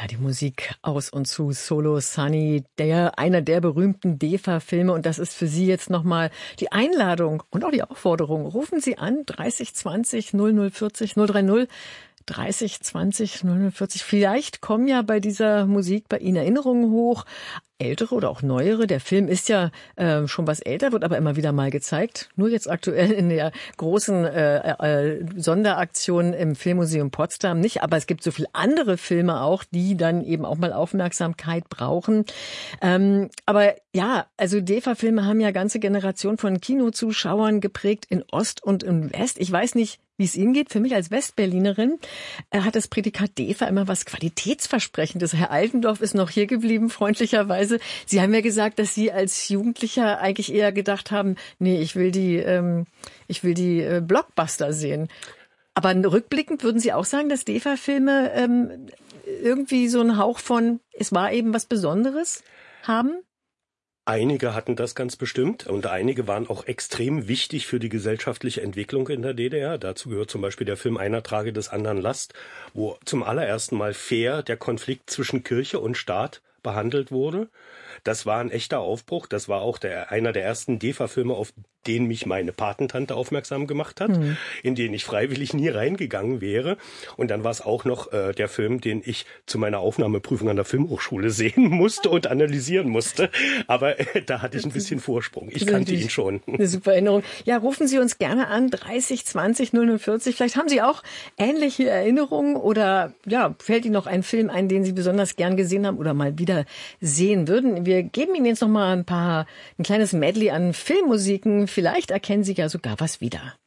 Ja, die Musik aus und zu Solo Sunny, einer der berühmten DEFA-Filme. Und das ist für Sie jetzt nochmal die Einladung und auch die Aufforderung. Rufen Sie an, 30 20 0040 030 30 20 0040. Vielleicht kommen ja bei dieser Musik bei Ihnen Erinnerungen hoch, ältere oder auch neuere. Der Film ist ja schon was älter, wird aber immer wieder mal gezeigt. Nur jetzt aktuell in der großen Sonderaktion im Filmmuseum Potsdam nicht. Aber es gibt so viele andere Filme auch, die dann eben auch mal Aufmerksamkeit brauchen. Aber ja, also DEFA-Filme haben ja ganze Generationen von Kinozuschauern geprägt in Ost und in West. Ich weiß nicht, wie es Ihnen geht. Für mich als Westberlinerin hat das Prädikat DEFA immer was Qualitätsversprechendes. Herr Altendorf ist noch hier geblieben, freundlicherweise. Sie haben ja gesagt, dass Sie als Jugendlicher eigentlich eher gedacht haben, nee, ich will die Blockbuster sehen. Aber rückblickend würden Sie auch sagen, dass DEFA-Filme irgendwie so einen Hauch von, es war eben was Besonderes haben? Einige hatten das ganz bestimmt und einige waren auch extrem wichtig für die gesellschaftliche Entwicklung in der DDR. Dazu gehört zum Beispiel der Film Einer trage des anderen Last, wo zum allerersten Mal fair der Konflikt zwischen Kirche und Staat behandelt wurde. Das war ein echter Aufbruch. Das war auch einer der ersten DEFA-Filme, auf den mich meine Patentante aufmerksam gemacht hat, in den ich freiwillig nie reingegangen wäre. Und dann war es auch noch der Film, den ich zu meiner Aufnahmeprüfung an der Filmhochschule sehen musste und analysieren musste. Aber da hatte ich ein bisschen Vorsprung. Ich kannte ihn schon. Eine super Erinnerung. Ja, rufen Sie uns gerne an, 30 20 0040. Vielleicht haben Sie auch ähnliche Erinnerungen oder ja, fällt Ihnen noch ein Film ein, den Sie besonders gern gesehen haben oder mal wieder sehen würden. Wir geben Ihnen jetzt noch mal ein kleines Medley an Filmmusiken. Vielleicht erkennen Sie ja sogar was wieder.